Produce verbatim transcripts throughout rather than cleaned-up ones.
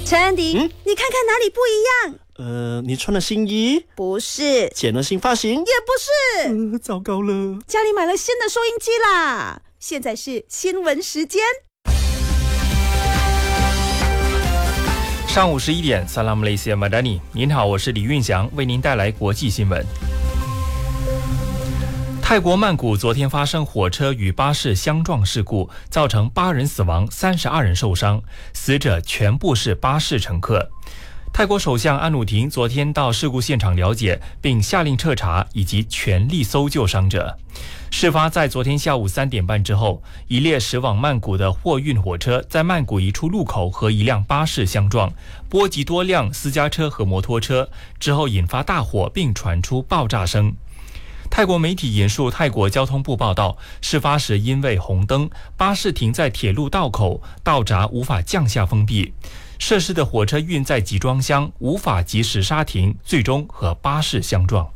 陈安迪， 嗯， 你看看哪里不一样？ 呃，你穿了新衣？ 不是。 剪了新发型？ 也不是。 呃，糟糕了， 家里买了新的收音机啦！现在是新闻时间。 上午十一点 ，Salam Malaysia Madani， 您好，我是李运祥，为您带来国际新闻。泰国曼谷昨天发生火车与巴士相撞事故，造成八人死亡，三十二人受伤，死者全部是巴士乘客。泰国首相安努廷昨天到事故现场了解，并下令彻查以及全力搜救伤者。事发在昨天下午三点半之后，一列驶往曼谷的货运火车在曼谷一处路口和一辆巴士相撞，波及多辆私家车和摩托车，之后引发大火并传出爆炸声。泰国媒体引述泰国交通部报道，事发时因为红灯，巴士停在铁路道口，道闸无法降下封闭。涉事的火车运载集装箱，无法及时刹停，最终和巴士相撞。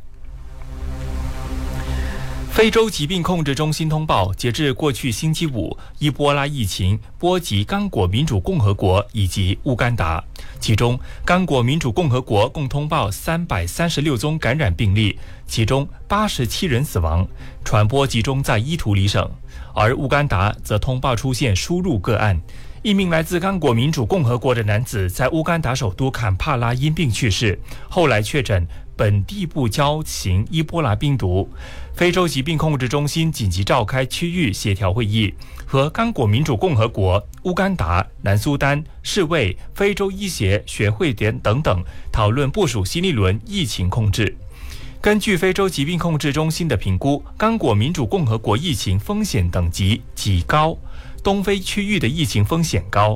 非洲疾病控制中心通报，截至过去星期五，伊波拉疫情波及刚果民主共和国以及乌干达。其中，刚果民主共和国共通报三百三十六宗感染病例，其中八十七人死亡，传播集中在伊图里省；而乌干达则通报出现输入个案。一名来自刚果民主共和国的男子在乌干达首都坎帕拉因病去世，后来确诊本地不交型伊波拉病毒。非洲疾病控制中心紧急召开区域协调会议，和刚果民主共和国、乌干达、南苏丹、世卫、非洲医协学会等等等讨论部署新一轮疫情控制。根据非洲疾病控制中心的评估，刚果民主共和国疫情风险等级极高，东非区域的疫情风险高。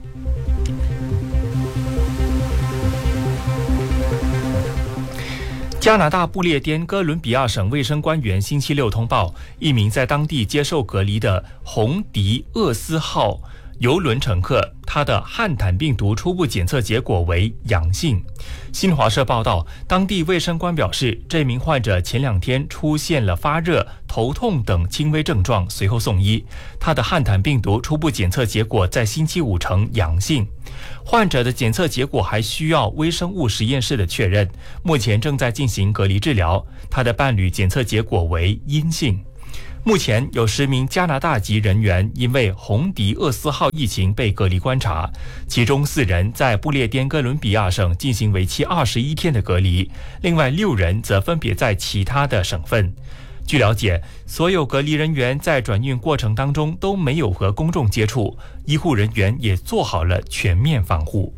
加拿大不列颠哥伦比亚省卫生官员星期六通报，一名在当地接受隔离的红迪厄斯号邮轮乘客，他的汉坦病毒初步检测结果为阳性。新华社报道，当地卫生官表示，这名患者前两天出现了发热、头痛等轻微症状，随后送医。他的汉坦病毒初步检测结果在星期五呈阳性。患者的检测结果还需要微生物实验室的确认，目前正在进行隔离治疗。他的伴侣检测结果为阴性。目前有十名加拿大籍人员因为红迪厄斯号疫情被隔离观察，其中四人在不列颠哥伦比亚省进行为期二十一天的隔离，另外六人则分别在其他的省份。据了解，所有隔离人员在转运过程当中都没有和公众接触，医护人员也做好了全面防护。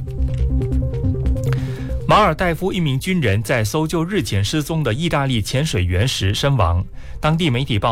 马尔代夫一名军人在搜救日前失踪的意大利潜水员时身亡，当地媒体报